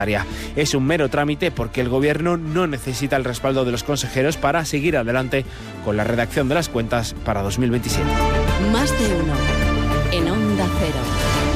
Es un mero trámite porque el Gobierno no necesita el respaldo de los consejeros para seguir adelante con la redacción de las cuentas para 2027. Más de uno en Onda Cero.